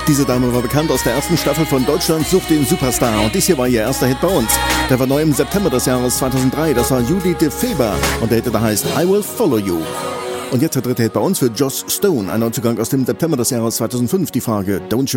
Diese Dame war bekannt aus der ersten Staffel von Deutschland sucht den Superstar und dies hier war ihr erster Hit bei uns. Der war neu im September des Jahres 2003, das war Judith de Feber und der Hit da heißt I Will Follow You. Und jetzt der dritte Hit bei uns für Joss Stone, ein Neuzugang aus dem September des Jahres 2005, die Frage Don't You